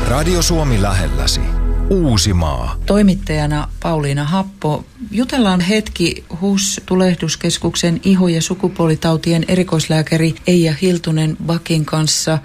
Radio Suomi lähelläsi. Uusimaa. Toimittajana Pauliina Happo. Jutellaan hetki HUS-tulehduskeskuksen iho- ja sukupuolitautien erikoislääkäri Eija Hiltunen-Bakin kanssa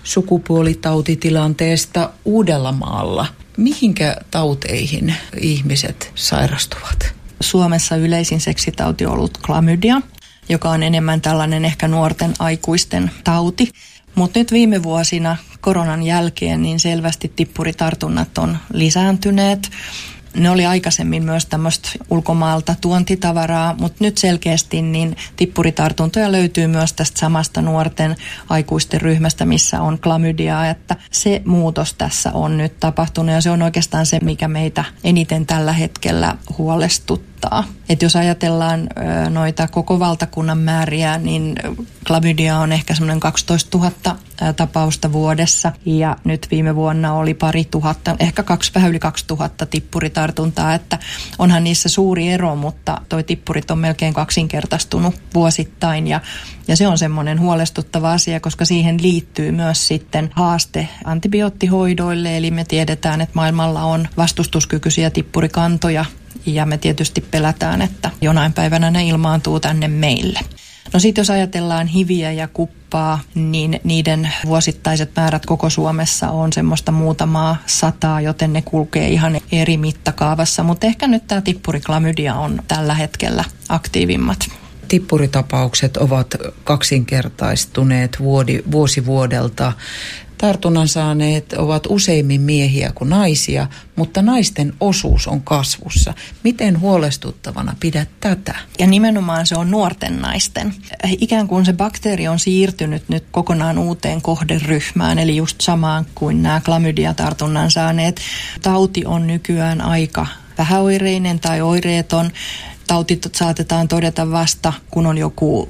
sukupuolitautitilanteesta Uudellamaalla. Mihinkä tauteihin ihmiset sairastuvat? Suomessa yleisin seksitauti on ollut klamydia, joka on enemmän tällainen ehkä nuorten aikuisten tauti. Mutta nyt viime vuosina koronan jälkeen niin selvästi tippuritartunnat on lisääntyneet. Ne oli aikaisemmin myös tämmöistä ulkomaalta tuontitavaraa, mutta nyt selkeästi niin tippuritartuntoja löytyy myös tästä samasta nuorten aikuisten ryhmästä, missä on klamydiaa, että se muutos tässä on nyt tapahtunut ja se on oikeastaan se, mikä meitä eniten tällä hetkellä huolestuttaa. Että jos ajatellaan noita koko valtakunnan määriä, niin klamydia on ehkä semmoinen 12 000 tapausta vuodessa ja nyt viime vuonna oli 2000, ehkä vähän yli 2000 tippuritartuntaa, että onhan niissä suuri ero, mutta toi tippurit on melkein kaksinkertaistunut vuosittain ja se on semmoinen huolestuttava asia, koska siihen liittyy myös sitten haaste antibioottihoidoille, eli me tiedetään, että maailmalla on vastustuskykyisiä tippurikantoja ja me tietysti pelätään, että jonain päivänä ne ilmaantuu tänne meille. No sitten jos ajatellaan hiviä ja kuppaa, niin niiden vuosittaiset määrät koko Suomessa on semmoista muutamaa sataa, joten ne kulkee ihan eri mittakaavassa. Mutta ehkä nyt tämä tippuriklamydia on tällä hetkellä aktiivimmat. Tippuritapaukset ovat kaksinkertaistuneet vuosi vuodelta. Tartunnan saaneet ovat useimmin miehiä kuin naisia, mutta naisten osuus on kasvussa. Miten huolestuttavana pidät tätä? Ja nimenomaan se on nuorten naisten. Ikään kuin se bakteeri on siirtynyt nyt kokonaan uuteen kohderyhmään, eli just samaan kuin nämä klamydiatartunnan saaneet. Tauti on nykyään aika vähäoireinen tai oireeton. Tauti saatetaan todeta vasta, kun on joku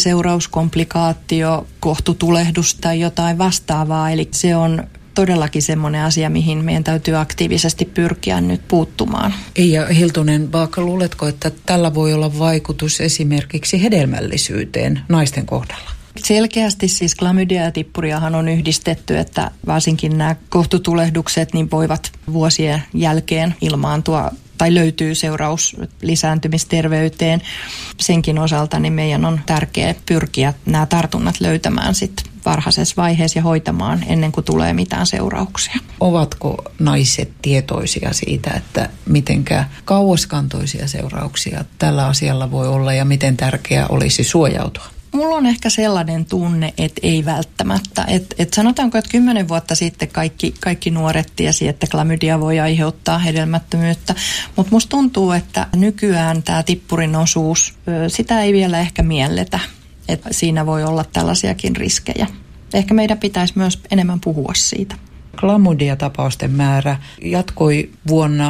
jälkiseurauskomplikaatio, kohtutulehdus tai jotain vastaavaa. Eli se on todellakin semmoinen asia, mihin meidän täytyy aktiivisesti pyrkiä nyt puuttumaan. Eija Hiltunen-Bak, luuletko, että tällä voi olla vaikutus esimerkiksi hedelmällisyyteen naisten kohdalla? Selkeästi siis klamydia ja tippuriahan on yhdistetty, että varsinkin nämä kohtutulehdukset niin voivat vuosien jälkeen ilmaantua tai löytyy seuraus lisääntymisterveyteen. Senkin osalta niin meidän on tärkeää pyrkiä nämä tartunnat löytämään sitten varhaisessa vaiheessa ja hoitamaan ennen kuin tulee mitään seurauksia. Ovatko naiset tietoisia siitä, että mitenkä kauaskantoisia seurauksia tällä asialla voi olla ja miten tärkeää olisi suojautua? Mulla on ehkä sellainen tunne, että ei välttämättä. Että sanotaanko, että 10 vuotta sitten kaikki nuoret tiesi, että klamydia voi aiheuttaa hedelmättömyyttä. Mutta musta tuntuu, että nykyään tämä tippurin osuus, sitä ei vielä ehkä mielletä. Että siinä voi olla tällaisiakin riskejä. Ehkä meidän pitäisi myös enemmän puhua siitä. Klamydia-tapausten määrä jatkoi vuonna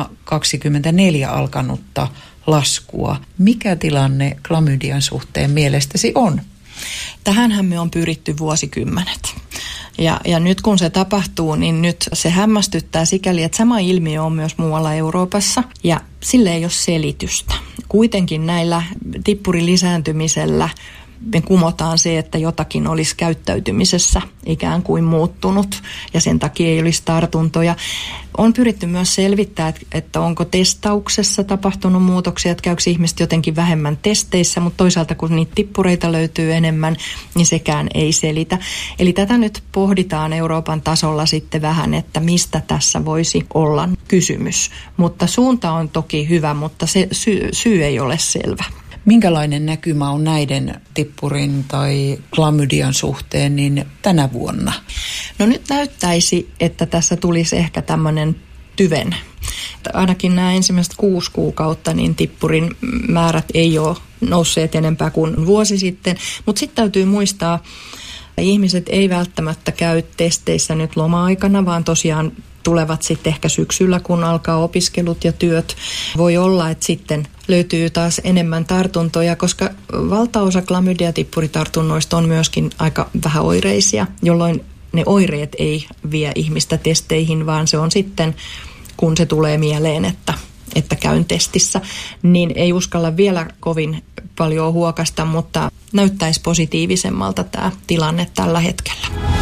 2024 alkanutta laskua. Mikä tilanne klamydian suhteen mielestäsi on? Tähänhän me on pyritty vuosikymmenet. Ja nyt kun se tapahtuu, niin nyt se hämmästyttää sikäli, että sama ilmiö on myös muualla Euroopassa ja sille ei ole selitystä. Kuitenkin näillä tippurin lisääntymisellä me kumotaan se, että jotakin olisi käyttäytymisessä ikään kuin muuttunut ja sen takia ei olisi tartuntoja. On pyritty myös selvittämään, että onko testauksessa tapahtunut muutoksia, että käykö ihmiset jotenkin vähemmän testeissä, mutta toisaalta kun niitä tippureita löytyy enemmän, niin sekään ei selitä. Eli tätä nyt pohditaan Euroopan tasolla sitten vähän, että mistä tässä voisi olla kysymys. Mutta suunta on toki hyvä, mutta se syy ei ole selvä. Minkälainen näkymä on näiden tippurin tai klamydian suhteen niin tänä vuonna? No nyt näyttäisi, että tässä tulisi ehkä tämmöinen tyven. Ainakin nämä ensimmäiset 6 kuukautta niin tippurin määrät ei ole nousseet enempää kuin vuosi sitten. Mutta sitten täytyy muistaa, että ihmiset ei välttämättä käy testeissä nyt loma-aikana, vaan tosiaan tulevat sitten ehkä syksyllä, kun alkaa opiskelut ja työt. Voi olla, että sitten löytyy taas enemmän tartuntoja, koska valtaosa klamydia-tippuritartunnoista on myöskin aika vähäoireisia, jolloin ne oireet ei vie ihmistä testeihin, vaan se on sitten, kun se tulee mieleen, että käyn testissä, niin ei uskalla vielä kovin paljon huokasta, mutta näyttäisi positiivisemmalta tämä tilanne tällä hetkellä.